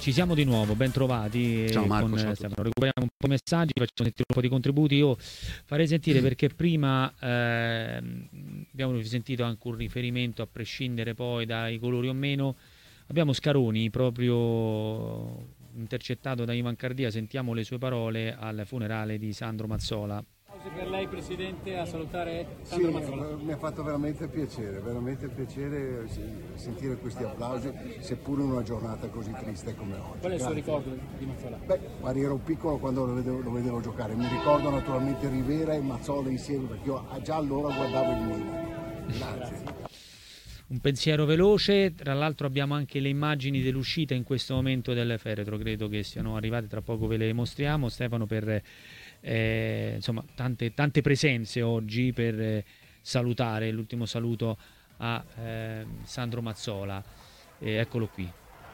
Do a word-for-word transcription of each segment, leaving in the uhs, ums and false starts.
Ci siamo di nuovo, ben trovati. Ciao Marco, con ciao Stefano. Recuperiamo un po' di messaggi, facciamo sentire un po' di contributi. Io farei sentire perché prima eh, abbiamo sentito anche un riferimento, a prescindere poi dai colori o meno. Abbiamo Scaroni proprio intercettato da Ivan Cardia, sentiamo le sue parole al funerale di Sandro Mazzola. Per lei Presidente a salutare Sandro sì, Mazzola. Mi ha fatto veramente piacere, veramente piacere sentire questi applausi, seppure in una giornata così triste come oggi. Qual è il suo ricordo di Mazzola? Beh, quando ero piccolo quando lo vedevo, lo vedevo giocare, mi ricordo naturalmente Rivera e Mazzola insieme, perché io già allora guardavo il Milan. Grazie. Un pensiero veloce, tra l'altro abbiamo anche le immagini dell'uscita in questo momento del feretro, credo che siano arrivate, tra poco ve le mostriamo, Stefano, per eh, insomma tante, tante presenze oggi per eh, salutare, l'ultimo saluto a eh, Sandro Mazzola, eh, eccolo qui.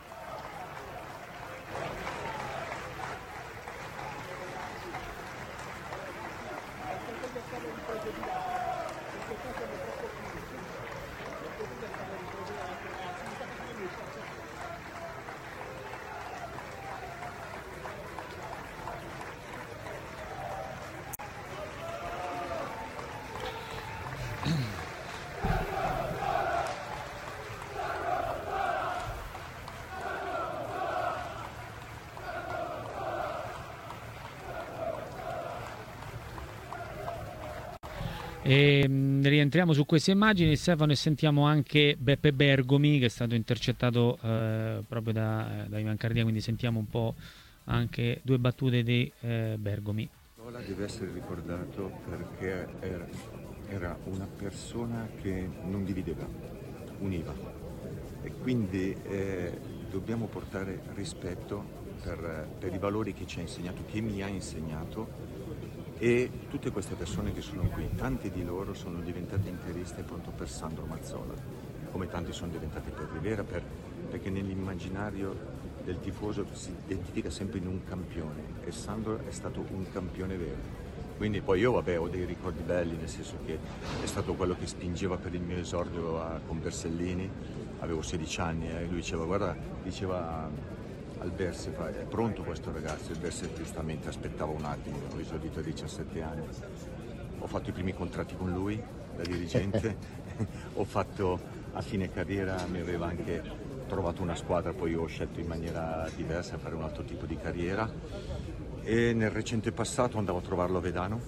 E, mh, rientriamo su queste immagini, Stefano, e sentiamo anche Beppe Bergomi, che è stato intercettato eh, proprio da, da Ivan Cardia, quindi sentiamo un po' anche due battute di eh, Bergomi. Mazzola deve essere ricordato perché era, era una persona che non divideva, univa, e quindi eh, dobbiamo portare rispetto per, per i valori che ci ha insegnato, che mi ha insegnato. E tutte queste persone che sono qui, tanti di loro sono diventati interisti appunto per Sandro Mazzola, come tanti sono diventati per Rivera, per, perché nell'immaginario del tifoso si identifica sempre in un campione, e Sandro è stato un campione vero. Quindi poi io vabbè ho dei ricordi belli, nel senso che è stato quello che spingeva per il mio esordio a, con Bersellini, avevo sedici anni e lui diceva guarda, diceva al Berse, è pronto questo ragazzo? Il Berse giustamente aspettava un attimo, ho esordito a diciassette anni, ho fatto i primi contratti con lui da dirigente, ho fatto a fine carriera, mi aveva anche trovato una squadra, poi ho scelto in maniera diversa, fare un altro tipo di carriera, e nel recente passato andavo a trovarlo a Vedano,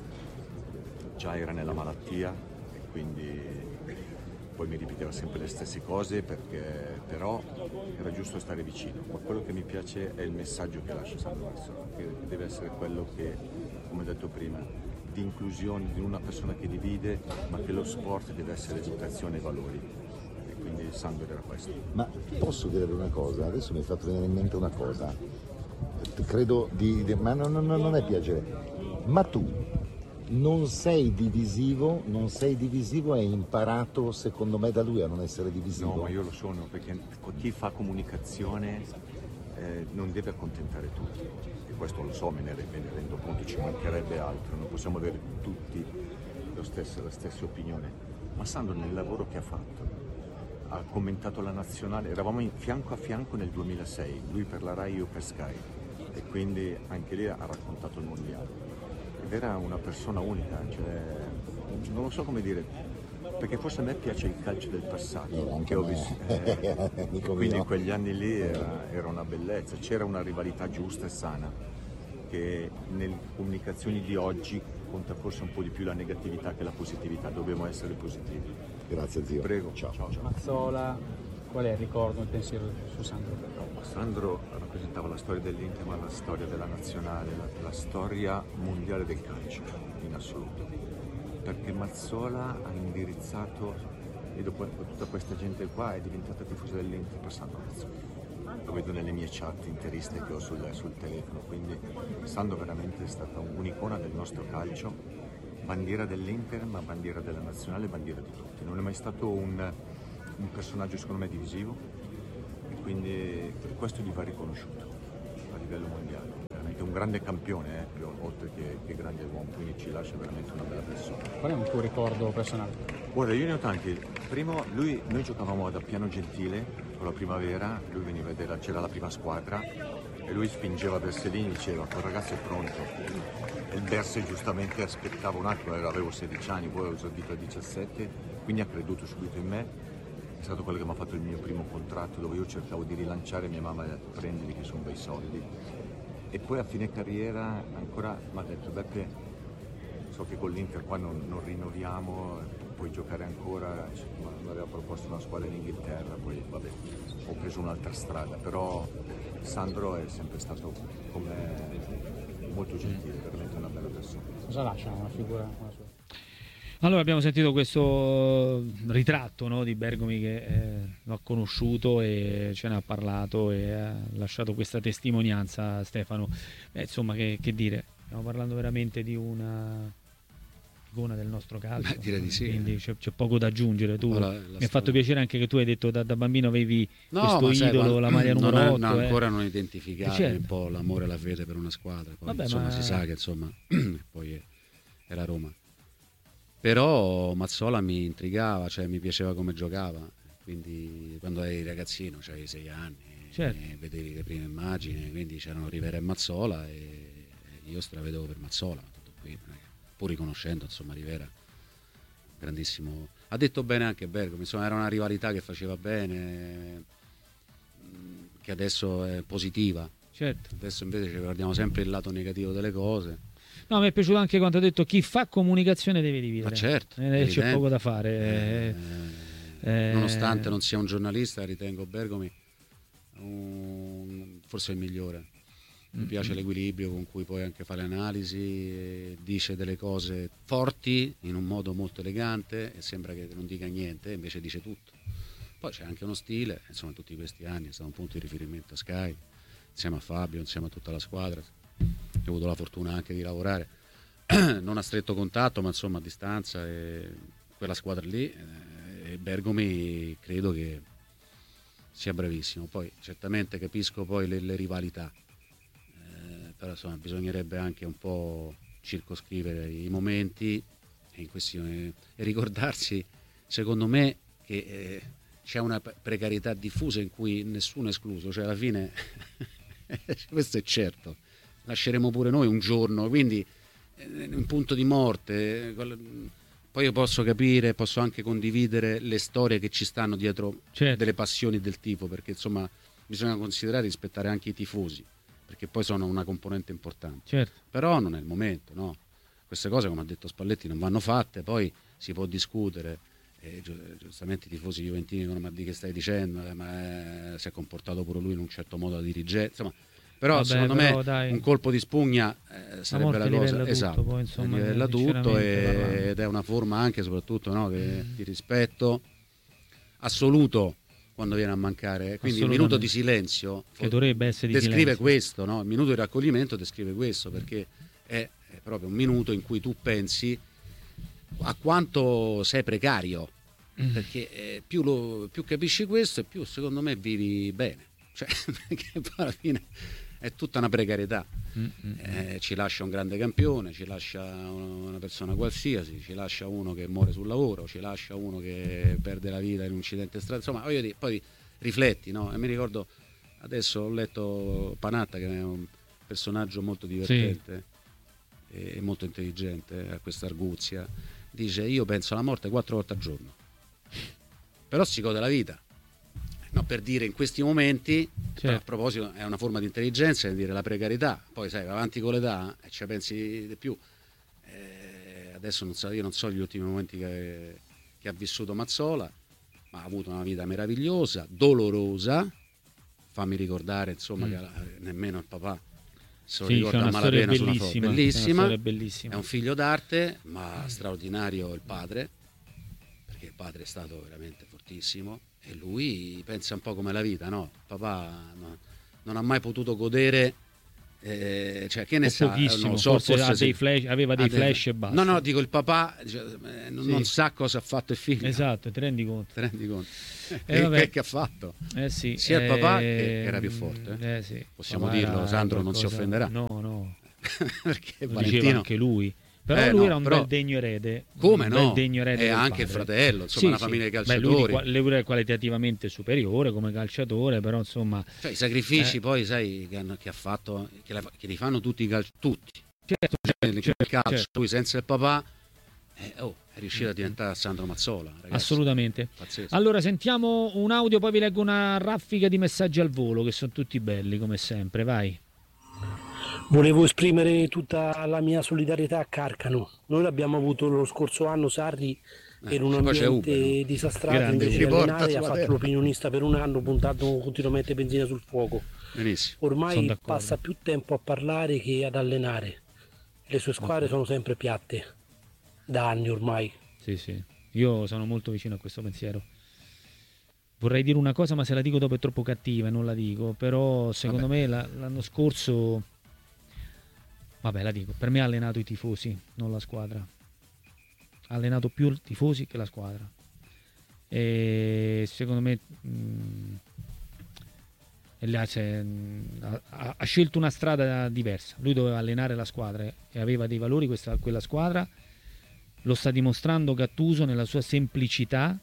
già era nella malattia e quindi poi mi ripeteva sempre le stesse cose, perché però era giusto stare vicino. Ma quello che mi piace è il messaggio che lascia Sandro Mazzola, che deve essere quello che, come ho detto prima, di inclusione, di una persona che divide, ma che lo sport deve essere educazione e valori. E quindi Sandro era questo. Ma posso dire una cosa? Adesso mi è fatto venire in mente una cosa. Credo di... di ma non, non, non è piacere. Ma tu non sei divisivo, non sei divisivo, hai imparato secondo me da lui a non essere divisivo. No, ma io lo sono, perché chi fa comunicazione eh, non deve accontentare tutti, e questo lo so, me ne, me ne rendo conto, ci mancherebbe altro, non possiamo avere tutti lo stesso, la stessa opinione, ma Sandro nel lavoro che ha fatto, ha commentato la nazionale, eravamo in fianco a fianco nel duemilasei, lui per la Rai, io per Sky, e quindi anche lì ha raccontato il mondiale. Era una persona unica, cioè, non lo so come dire, perché forse a me piace il calcio del passato, che ho visto, eh, quindi in quegli anni lì era, era una bellezza, c'era una rivalità giusta e sana, che nelle comunicazioni di oggi conta forse un po' di più la negatività che la positività, dobbiamo essere positivi. Grazie zio. Prego. Ciao. Ciao, ciao. Mazzola, qual è il ricordo, il pensiero su Sandro? Sandro rappresentava la storia dell'Inter, ma la storia della nazionale, la, la storia mondiale del calcio in assoluto, perché Mazzola ha indirizzato, e dopo tutta questa gente qua è diventata tifosa dell'Inter per Sandro Mazzola. Lo vedo nelle mie chat interiste che ho sul, sul telefono, quindi Sandro veramente è stata un'icona del nostro calcio, bandiera dell'Inter, ma bandiera della nazionale, bandiera di tutti. Non è mai stato un, un personaggio secondo me divisivo, quindi per questo gli va riconosciuto a livello mondiale. Veramente un grande campione, eh, oltre che, che grande uomo, quindi ci lascia veramente una bella persona. Qual è un tuo ricordo personale? Guarda, io ne ho tanti. Primo, lui, noi giocavamo ad Appiano Gentile con la Primavera, lui veniva a vedere, c'era la prima squadra e lui spingeva Berselini e diceva quel ragazzo è pronto. E il Berse giustamente aspettava un attimo, avevo sedici anni, poi ho esordito a diciassette, quindi ha creduto subito in me. È stato quello che mi ha fatto il mio primo contratto, dove io cercavo di rilanciare, mia mamma ha detto prendili che sono bei soldi. E poi a fine carriera ancora mi ha detto Beppe, so che con l'Inter qua non, non rinnoviamo, puoi giocare ancora, mi aveva proposto una squadra in Inghilterra, poi vabbè, ho preso un'altra strada, però Sandro è sempre stato con me molto gentile, veramente una bella persona. Cosa lascia una figura una sua? Allora abbiamo sentito questo ritratto, no, di Bergomi che eh, l'ho conosciuto e ce ne ha parlato e ha lasciato questa testimonianza, Stefano. Eh, insomma, che, che dire, stiamo parlando veramente di una icona del nostro calcio. Beh, direi di sì. Quindi c'è, c'è poco da aggiungere. Tu, la, la mi storia. ha fatto piacere anche che tu hai detto da, da bambino avevi no, questo sai, idolo, quando, la maglia numero non, otto. No, eh. ancora non identificavi certo. un po' l'amore e la fede per una squadra. Poi, Vabbè, insomma, ma... si sa che insomma poi era Roma. Però Mazzola mi intrigava, cioè mi piaceva come giocava, quindi quando eri ragazzino, cioè sei anni, certo. e vedevi le prime immagini, quindi c'erano Rivera e Mazzola e io stravedevo per Mazzola, tutto qui, pur riconoscendo insomma Rivera, grandissimo. Ha detto bene anche Bergomi, insomma era una rivalità che faceva bene, che adesso è positiva. Certo. Adesso invece ci guardiamo sempre il lato negativo delle cose. No, mi è piaciuto anche quando ha detto chi fa comunicazione deve dividere. Ma certo, eh, c'è poco da fare. Eh, eh, nonostante non sia un giornalista, ritengo Bergomi un, forse il migliore. Mi mm-hmm. piace l'equilibrio con cui puoi anche fare analisi, dice delle cose forti in un modo molto elegante e sembra che non dica niente, invece dice tutto. Poi c'è anche uno stile, insomma, tutti questi anni è stato un punto di riferimento a Sky, insieme a Fabio, insieme a tutta la squadra. Ho avuto la fortuna anche di lavorare non a stretto contatto ma insomma a distanza e quella squadra lì e Bergomi credo che sia bravissimo. Poi certamente capisco poi le, le rivalità, eh, però insomma bisognerebbe anche un po' circoscrivere i momenti e, in questione, e ricordarsi secondo me che eh, c'è una precarietà diffusa in cui nessuno è escluso, cioè alla fine questo è certo, lasceremo pure noi un giorno, quindi eh, un punto di morte. Poi io posso capire, posso anche condividere le storie che ci stanno dietro, certo, delle passioni del tifo, perché insomma bisogna considerare e rispettare anche i tifosi, perché poi sono una componente importante, certo. Però non è il momento, no? Queste cose, come ha detto Spalletti, non vanno fatte, poi si può discutere. Eh, giustamente i tifosi juventini dicono ma di che stai dicendo, eh, ma eh, si è comportato pure lui in un certo modo da dirigente, insomma. Però Vabbè, secondo però, me dai, un colpo di spugna eh, sarebbe la, la cosa, tutto, esatto, poi, insomma, livella tutto e, ed è una forma anche soprattutto, no, che, di rispetto assoluto quando viene a mancare, quindi il minuto di silenzio che dovrebbe essere di descrive silenzio. Questo, no? Il minuto di raccoglimento descrive questo, perché è, è proprio un minuto in cui tu pensi a quanto sei precario, mm. perché eh, più, lo, più capisci questo e più secondo me vivi bene, cioè perché poi alla fine è tutta una precarietà. Eh, ci lascia un grande campione, ci lascia una persona qualsiasi, ci lascia uno che muore sul lavoro, ci lascia uno che perde la vita in un incidente stradale, insomma voglio dire, poi rifletti, no? E mi ricordo adesso ho letto Panatta, che è un personaggio molto divertente, sì, e molto intelligente, ha questa arguzia, dice io penso alla morte quattro volte al giorno, però si gode la vita. No, per dire in questi momenti, certo, a proposito è una forma di intelligenza, è dire la precarietà, poi sai, avanti con l'età e ci pensi di più. Eh, adesso non so, io non so gli ultimi momenti che, che ha vissuto Mazzola, ma ha avuto una vita meravigliosa, dolorosa, fammi ricordare insomma mm. che la, nemmeno il papà se lo sì, ricorda a malapena su una foto, bellissima, è bellissima, è un figlio d'arte, ma straordinario il padre, perché il padre è stato veramente fortissimo. E lui pensa un po' come la vita, no? Papà no, non ha mai potuto godere, eh, cioè che ne sa, non so, forse, forse sì, dei flash, aveva dei flash dei... e basta. No, no, dico il papà cioè, eh, non, sì, non sa cosa ha fatto il figlio. Esatto, ti rendi conto. Ti rendi conto. Eh, che, che, che ha fatto? Eh, sì, sia eh, il papà che era più forte. Eh? Eh, sì. Possiamo dirlo, Sandro qualcosa... non si offenderà. No, no. Perché lo Valentino... diceva anche lui. Però Eh, lui no, era un però- bel degno erede. Come un no? bel degno erede E del anche il padre. fratello, insomma, Sì, una sì. famiglia di Beh, calciatori. lui, di- lui era qualitativamente superiore come calciatore, però insomma... Cioè, i sacrifici Eh. poi, sai, che, hanno- che ha fatto, che, la- che li fanno tutti i calci, tutti. Certo, Cioè, nel certo, calcio, certo. lui senza il papà, eh, oh, è riuscito a diventare Sandro Mazzola. Ragazzi. Assolutamente. Pazzesco. Allora sentiamo un audio, poi vi leggo una raffica di messaggi al volo che sono tutti belli come sempre, vai. Volevo esprimere tutta la mia solidarietà a Carcano. Noi l'abbiamo avuto lo scorso anno, Sarri Eh, in un poi c'è ambiente Uber, no? disastrato, Grande invece di Uber. Riporta allenare ha sulla fatto terra. l'opinionista per un anno, puntando continuamente benzina sul fuoco. Benissimo. Sono Ormai d'accordo. passa più tempo a parlare che ad allenare. Le sue squadre sono sempre piatte, da anni ormai. Sì, sì. Io sono molto vicino a questo pensiero. Vorrei dire una cosa, ma se la dico dopo è troppo cattiva e non la dico. Però secondo Vabbè. me la- l'anno scorso... Vabbè, la dico. Per me ha allenato i tifosi, non la squadra. Ha allenato più i tifosi che la squadra. E secondo me... mh, e là c'è- ha, ha scelto una strada diversa. Lui doveva allenare la squadra e aveva dei valori questa, quella squadra. Lo sta dimostrando Gattuso nella sua semplicità.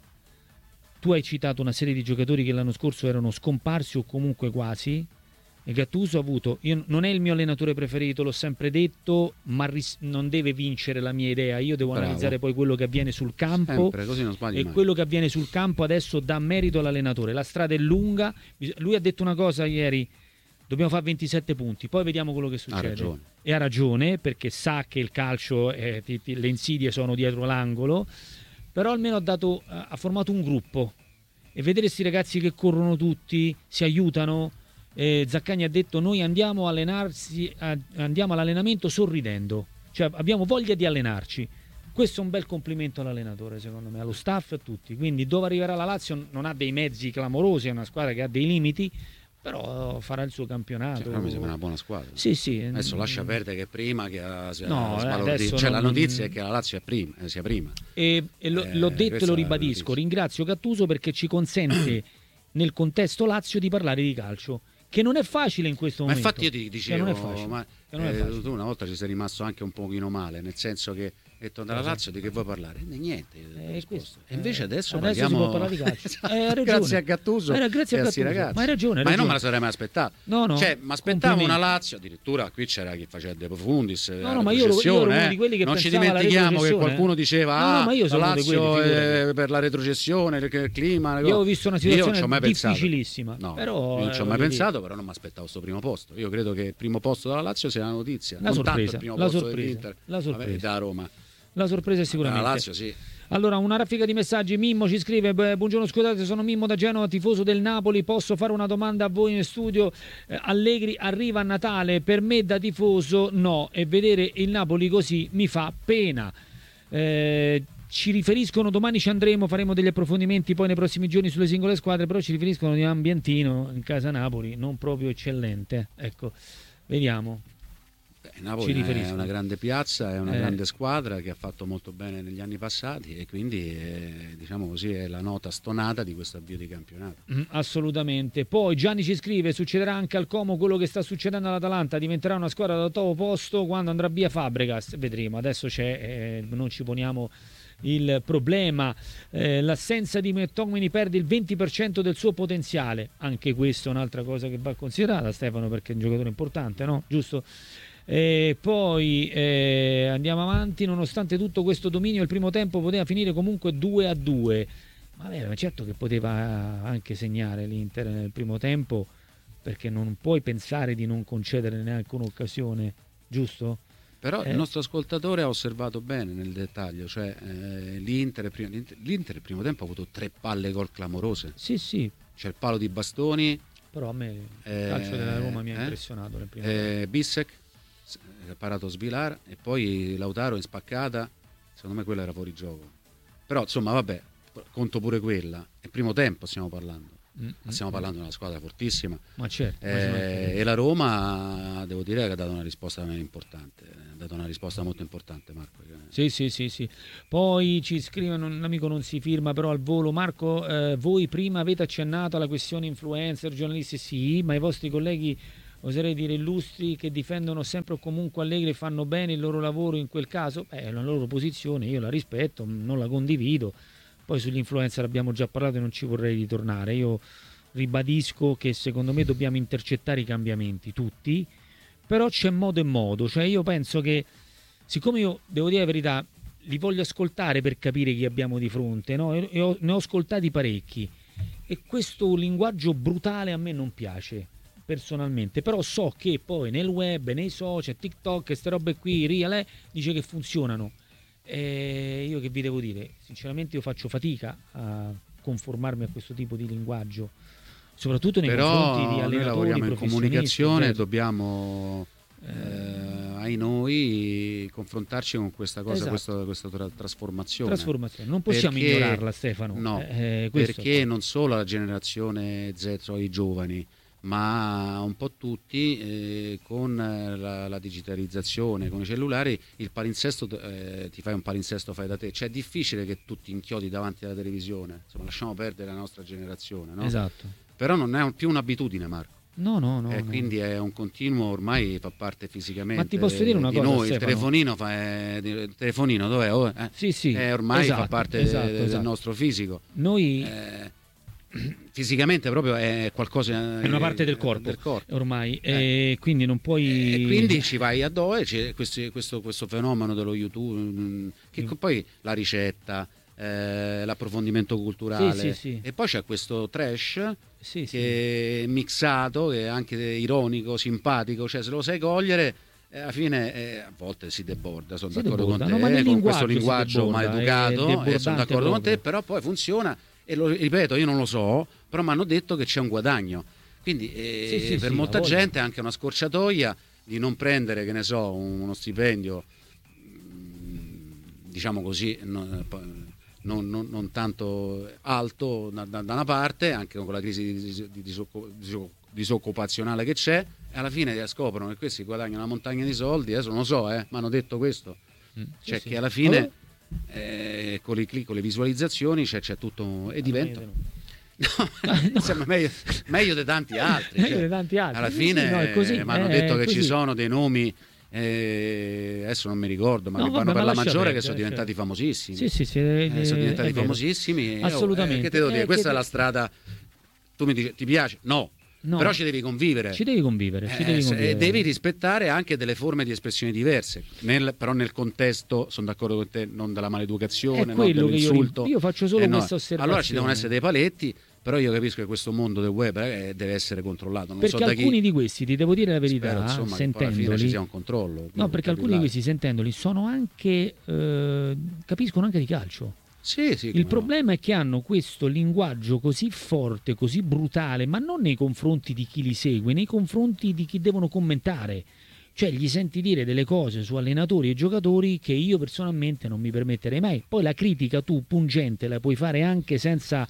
Tu hai citato una serie di giocatori che l'anno scorso erano scomparsi o comunque quasi, e Gattuso ha avuto, io, non è il mio allenatore preferito, l'ho sempre detto, ma ris- non deve vincere la mia idea. Io devo Bravo. analizzare poi quello che avviene sul campo. Sempre, così non sbagli E mai. quello che avviene sul campo adesso dà merito all'allenatore. La strada è lunga. Lui ha detto una cosa ieri: dobbiamo fare ventisette punti, poi vediamo quello che succede. ragione. E ha ragione, perché sa che il calcio, è- ti- ti- le insidie sono dietro l'angolo. Però almeno ha, dato, ha formato un gruppo. E vedere questi ragazzi che corrono tutti, si aiutano. Eh, Zaccagni ha detto: noi andiamo a allenarsi, a- andiamo all'allenamento sorridendo, cioè abbiamo voglia di allenarci. Questo è un bel complimento all'allenatore, secondo me, allo staff e a tutti. Quindi dove arriverà la Lazio non ha dei mezzi clamorosi, è una squadra che ha dei limiti, però farà il suo campionato. Cioè, però mi sembra una buona squadra. Sì, sì. Adesso lascia perdere che prima che ha, No, ha eh, sbalordito. adesso Cioè, non- la notizia è che la Lazio è prima, eh, sia prima. E, e lo- Eh, l'ho detto e questa lo è la ribadisco, notizia. ringrazio Gattuso perché ci consente nel contesto Lazio di parlare di calcio, che non è facile in questo Ma momento. infatti io ti Che dicevo, non è facile. ma, Che non è eh, facile. tu una volta ci sei rimasto anche un pochino male, nel senso che hai detto dalla Cosa? Lazio di che vuoi parlare? E niente. io ti ho Eh, risposto. questo. E invece adesso, Adesso si parliamo può parlare di calcio. Esatto. Eh, hai ragione. Grazie a Gattuso Eh, grazie a e a sti Gattuso. ragazzi. Ma hai ragione, hai Ma io non ragione. me la sarei mai aspettato. No, no, Cioè, mi aspettavo una complimenti. Lazio, addirittura qui c'era chi faceva De Profundis, No, la no, ma io ero- io ero retrocessione, uno eh. di quelli che non ci pensava alla dimentichiamo che retrocessione, qualcuno eh. diceva No, no, ah, ma io la sono uno di Lazio quelli, è figurati. per la retrocessione, il il clima. Io ho visto una Io non ci ho situazione mai pensato. difficilissima. No, però, io non ci ho eh, mai voglio pensato, però non mi aspettavo questo primo posto. Io credo che il primo posto della Lazio sia una notizia. La non tanto sorpresa, il primo la posto sorpresa, dell'Inter, la sorpresa. vabbè, da Roma. La sorpresa è sicuramente. La Lazio sì. Allora, una raffica di messaggi. Mimmo ci scrive: "Beh, buongiorno, scusate, sono Mimmo da Genova, tifoso del Napoli. Posso fare una domanda a voi in studio? Eh, Allegri arriva a Natale, per me da tifoso no, e vedere il Napoli così mi fa pena." Eh, ci riferiscono, domani ci andremo, faremo degli approfondimenti poi nei prossimi giorni sulle singole squadre, però ci riferiscono di un ambientino in casa Napoli non proprio eccellente. Ecco, vediamo. Beh, Ci Napoli è riferiscono. una grande piazza, è una Eh. grande squadra che ha fatto molto bene negli anni passati e quindi eh, diciamo così è la nota stonata di questo avvio di campionato. Mm, assolutamente. Poi Gianni ci scrive: succederà anche al Como quello che sta succedendo all'Atalanta, diventerà una squadra d'ottavo posto quando andrà via Fabregas. Vedremo, adesso c'è, eh, non ci poniamo il problema. Eh, l'assenza di McTominay perde il venti per cento del suo potenziale, anche questa è un'altra cosa che va considerata, Stefano, perché è un giocatore importante, no? Giusto? E poi eh, andiamo avanti. Nonostante tutto questo dominio, il primo tempo poteva finire comunque due a due. Ma beh, ma certo che poteva anche segnare l'Inter nel primo tempo, perché non puoi pensare di non concedere neanche un'occasione, giusto? Però Eh. il nostro ascoltatore ha osservato bene nel dettaglio, cioè eh, l'Inter, prima- l'Inter, l'Inter il primo tempo ha avuto tre palle gol clamorose. Sì, sì, C'è il palo di Bastoni, però a me il Eh, calcio della Roma mi ha eh? impressionato nel primo tempo. eh, Bissek, s- ha parato Svilar e poi Lautaro in spaccata, secondo me quello era fuori gioco. Però insomma vabbè, conto pure quella, è primo tempo stiamo parlando, Mm, stiamo mm, parlando di una squadra fortissima. Ma certo, ma ci mancherebbe. Eh, e la Roma devo dire che ha dato una risposta importante, ha dato una risposta molto importante Marco. Sì, sì, sì, sì. Poi ci scrive un amico, non si firma, però al volo: Marco, eh, voi prima avete accennato alla questione influencer, giornalisti, sì, ma i vostri colleghi oserei dire illustri, che difendono sempre o comunque Allegri e fanno bene il loro lavoro in quel caso. Beh, è la loro posizione, io la rispetto, non la condivido. Poi sugli influencer abbiamo già parlato e non ci vorrei ritornare. Io ribadisco che secondo me dobbiamo intercettare i cambiamenti, tutti, però c'è modo e modo. Cioè io penso che, siccome io devo dire la verità, li voglio ascoltare per capire chi abbiamo di fronte, no? E ho, ne ho ascoltati parecchi e questo linguaggio brutale a me non piace personalmente, però so che poi nel web, nei social, TikTok, queste robe qui, Real, dice che funzionano. E io che vi devo dire, sinceramente io faccio fatica a conformarmi a questo tipo di linguaggio, soprattutto nei però confronti di allenatori, noi lavoriamo in comunicazione, certo. dobbiamo eh, ai noi confrontarci con questa cosa, esatto. questa, questa tra- trasformazione. trasformazione non possiamo perché, ignorarla, Stefano. No, eh, perché non solo la generazione Z, cioè i giovani, ma un po' tutti eh, con la, la digitalizzazione, con i cellulari, il palinsesto, eh, ti fai un palinsesto, fai da te, cioè è difficile che tu ti inchiodi davanti alla televisione, insomma lasciamo perdere la nostra generazione, no? Esatto. Però non è più un'abitudine, Marco. No, no, no. Eh, no. Quindi è un continuo, ormai fa parte fisicamente. Ma ti posso dire una di cosa, noi, Stefano? il telefonino fa, eh, il telefonino dov'è? Oh, eh? Sì, sì. Eh, ormai esatto, fa parte esatto, del esatto. nostro fisico. Noi Eh, fisicamente proprio è qualcosa, è una parte del corpo, del corpo. ormai, Eh. e quindi non puoi. E quindi ci vai addosso, c'è questo, questo, questo fenomeno dello YouTube, mh, che Mm. poi la ricetta, eh, l'approfondimento culturale, Sì, sì, sì. e poi c'è questo trash Sì, sì. che è mixato, che è anche ironico, simpatico, cioè se lo sai cogliere, eh, alla fine eh, a volte si deborda, sono Si d'accordo deborda, con te, no, ma nel con questo linguaggio si linguaggio deborda, è maleducato, eh, sono debordante d'accordo con te, proprio. però poi funziona, e lo ripeto, io non lo so, però mi hanno detto che c'è un guadagno, quindi eh, Sì, sì, per sì, molta a voglia. gente è anche una scorciatoia di non prendere, che ne so, uno stipendio, mh, diciamo così, non, non, non, non tanto alto da, da, da una parte, anche con la crisi di, dis- di disoccu- disoccu- disoccupazionale che c'è, e alla fine scoprono che questi guadagnano una montagna di soldi, adesso non lo so, eh, mi hanno detto questo, Mm, cioè sì, che sì. alla fine Allora? eh, con, i click, con le visualizzazioni c'è, c'è tutto, e diventa No, insomma, meglio, meglio di tanti altri, Meglio cioè, di tanti altri. alla Sì, fine sì, no, è così, mi hanno è detto che così. ci sono dei nomi, eh, adesso non mi ricordo, ma No, che vabbè, vanno per ma la lascia maggiore, perdere, che sono cioè. diventati famosissimi. Sì, sì, sì, Eh, è- sono diventati è vero. famosissimi, e, oh, Assolutamente. eh, che te devo dire, Eh, questa che- è la strada. Tu mi dici, ti piace? No, No. però ci devi convivere. Ci devi convivere, ci Eh, devi se- convivere. e devi rispettare anche delle forme di espressione diverse, nel- però nel contesto, sono d'accordo con te, non della maleducazione, È non quello che io- dell'insulto. io faccio solo Eh, no. questa osservazione. Allora ci devono essere dei paletti, però io capisco che questo mondo del web eh, deve essere controllato. Non Perché so da alcuni chi. di questi, ti devo dire la verità, Spero, insomma, che poi alla fine ci sentendoli, sia un controllo. no, perché alcuni di questi sentendoli sono anche, eh, capiscono anche di calcio. Sì, sì, Il come problema è che hanno questo linguaggio così forte, così brutale, ma non nei confronti di chi li segue, nei confronti di chi devono commentare. Cioè gli senti dire delle cose su allenatori e giocatori che io personalmente non mi permetterei mai. Poi la critica tu pungente la puoi fare anche senza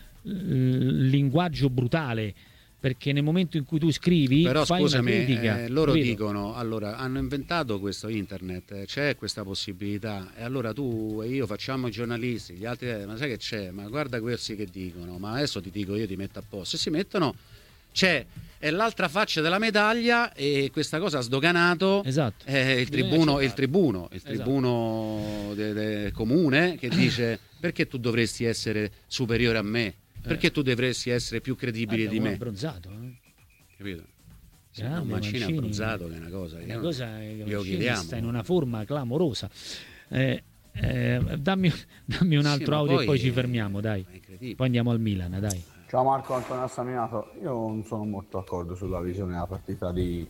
il linguaggio brutale, perché nel momento in cui tu scrivi Però fai scusami, una critica. eh, loro Capito? dicono, allora hanno inventato questo internet, eh, c'è questa possibilità, e allora tu e io facciamo i giornalisti, gli altri, eh, ma sai che c'è? Ma guarda questi che dicono, ma adesso ti dico io, ti metto a posto, e si mettono, c'è, è l'altra faccia della medaglia, e questa cosa ha sdoganato Esatto. eh, il Bisogna tribuno, accettare. il tribuno, il Esatto. tribuno de- de- comune, che dice perché tu dovresti essere superiore a me? Perché tu dovresti essere più credibile Vabbè, di uno me? abbronzato, eh. Capito? Sì, Grande un Mancini Mancini. abbronzato, che è una cosa che Una io- cosa che glielo Mancini chiediamo. sta in una forma clamorosa. Eh, eh, dammi, dammi un Sì, altro ma audio poi e poi ci è- fermiamo, dai. è incredibile. Poi andiamo al Milan, dai. Ciao Marco, Antonio Assaminato. Io non sono molto d'accordo sulla visione della partita di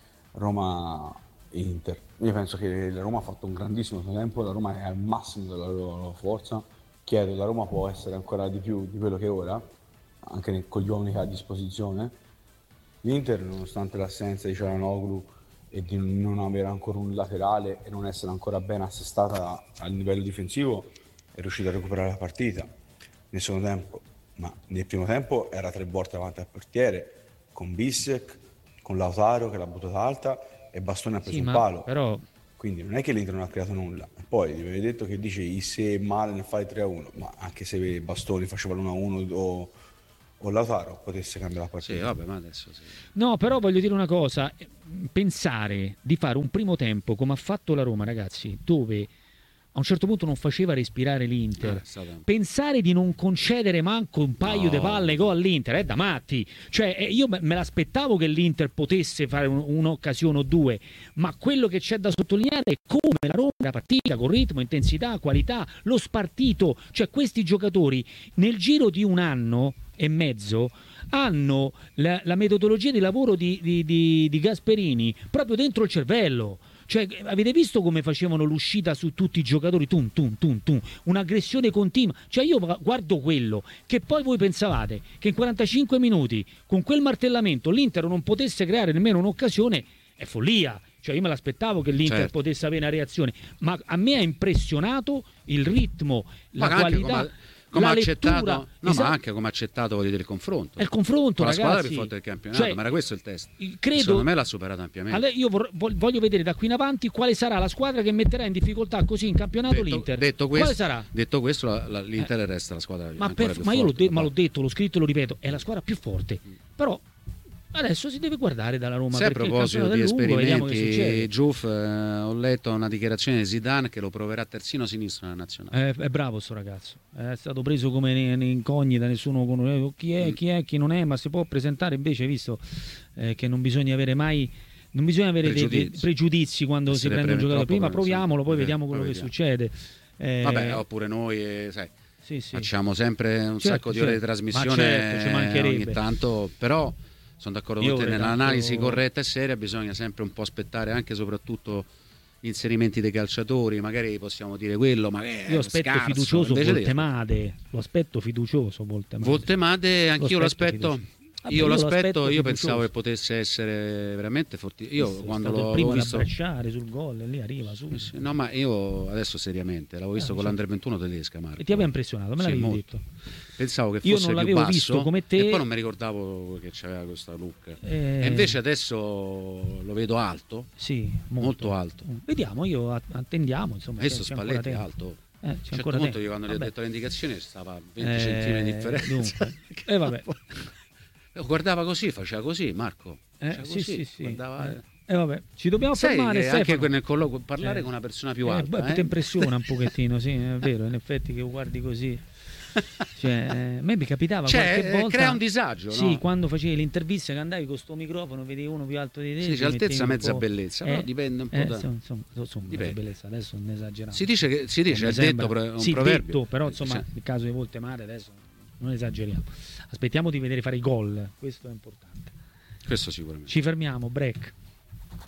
Roma-Inter. Io penso che la Roma ha fatto un grandissimo tempo, la Roma è al massimo della loro forza. Chiedo, la Roma può essere ancora di più di quello che è ora, anche nel- con gli uomini che ha a disposizione. L'Inter, nonostante l'assenza di Çalhanoğlu e di non avere ancora un laterale e non essere ancora ben assestata a livello difensivo, è riuscita a recuperare la partita nel secondo tempo, ma nel primo tempo era tre volte avanti al portiere, con Bissek, con Lautaro che l'ha buttata alta e Bastoni ha preso Sì, un ma palo. però Quindi non è che l'Inter non ha creato nulla. Poi vi avete detto che dice se male nel fare tre a uno, ma anche se Bastoni faceva l'uno a uno o, o Lautaro potesse cambiare la partita. Sì, vabbè, ma adesso sì. No, però voglio dire una cosa, pensare di fare un primo tempo come ha fatto la Roma, ragazzi, dove a un certo punto non faceva respirare l'Inter, Eh, pensare di non concedere manco un paio No. di palle gol all'Inter è da matti. Cioè, eh, io me me l'aspettavo che l'Inter potesse fare un- un'occasione o due, ma quello che c'è da sottolineare è come la Roma era partita con ritmo, intensità, qualità, lo spartito. Cioè, questi giocatori nel giro di un anno e mezzo hanno la, la metodologia di lavoro di, di, di, di Gasperini proprio dentro il cervello. Cioè, avete visto come facevano l'uscita su tutti i giocatori? Tum, tum, tum, tum. Un'aggressione continua. Cioè, io guardo quello che poi voi pensavate che in quarantacinque minuti con quel martellamento l'Inter non potesse creare nemmeno un'occasione, è follia. Cioè, io me l'aspettavo che l'Inter Certo. potesse avere una reazione, ma a me ha impressionato il ritmo, la Ma anche qualità, come- come la ha accettato, lettura. no, ma Esatto. anche come ha accettato, voglio dire, il confronto. È il confronto, con la squadra ragazzi. più forte del campionato, Cioè, ma era questo il test. credo- Secondo me l'ha superato ampiamente. Allora, io vor- vol- voglio vedere da qui in avanti quale sarà la squadra che metterà in difficoltà così in campionato detto, l'Inter. detto quale questo, sarà? detto questo la- la- l'Inter resta la squadra Ma, ancora per- più ma io l'ho, forte, de- ma l'ho papà. detto, l'ho scritto e lo ripeto, è la squadra più forte. Però adesso si deve guardare dalla Roma. Se a perché il proposito campionato di è lungo, vediamo che esperimenti, succede. Giuff, eh, ho letto una dichiarazione di Zidane che lo proverà terzino sinistro nella nazionale. È, è bravo sto ragazzo, è stato preso come in- in incognita, nessuno conosce chi è, chi è, chi non è, ma si può presentare invece, hai visto eh, che non bisogna avere mai, non bisogna avere dei- dei Pregiudizi. pregiudizi quando si Essere prende un preme- giocatore. troppo Prima preme- proviamolo, poi sì. vediamo Poi quello che vediamo. succede. Eh, Vabbè, oppure noi, eh, sai, sì, sì. facciamo sempre un Certo, sacco di ore di certo. trasmissione, Ma certo, ci mancherebbe. ogni tanto, però sono d'accordo Io con te, vorrei nell'analisi tanto- corretta e seria bisogna sempre un po' aspettare anche e soprattutto gli inserimenti dei calciatori, magari possiamo dire quello, ma è Io aspetto scarso, fiducioso invece devi- Voltemade, lo aspetto fiducioso Voltemade. Voltemade, anch'io lo aspetto. fiducioso. Vabbè, Io io lo lo aspetto, aspetto io fiducioso. pensavo che potesse essere veramente forte. Io Sì, è quando stato il l'ho primo l'ho ad visto, abbracciare sul gol e lì arriva subito. Sì, no, ma io adesso seriamente l'avevo visto Eh, con sì. l'Under ventuno tedesca, Marco. E ti aveva impressionato, me Sì, l'avevi molto. detto. Pensavo che Io fosse non più l'avevo basso visto come te. e poi non mi ricordavo che c'aveva questa look. Eh, E invece adesso lo vedo alto, Sì, molto, alto. Vediamo, io a- attendiamo, insomma. Adesso c'è- c'è ancora Spalletti è tempo. alto. Eh, A c'è un certo ancora punto tempo. io quando gli ho Vabbè. detto le indicazioni stava a venti Eh, centimetri di differenza. dunque. E vabbè. Guardava così, faceva così, Marco. Eh, Faceva sì, così, sì, sì. guardava- Eh, eh, vabbè, ci dobbiamo Sai fermare, che anche Stefano. nel colloquio parlare Eh. con una persona più Eh, alta, beh, eh? ti impressiona un pochettino, sì, è vero, in effetti che guardi così. Cioè, eh, a me mi capitava Cioè, qualche eh, volta. crea un disagio, Sì, no? quando facevi l'intervista che andavi con sto microfono, vedevi uno più alto di te. Si ti dice altezza, mettevi un mezza po'- bellezza, però dipende un po' eh, da- Insomma, insomma, insomma, Dipende. bellezza, adesso non esageriamo. Si dice che si dice, Non è mi detto sembra- pro- un sì, proverbio. detto, però insomma, Sì. nel caso di Voltemade adesso non esageriamo. Aspettiamo di vedere fare i gol, questo è importante. Questo sicuramente. Ci fermiamo, break.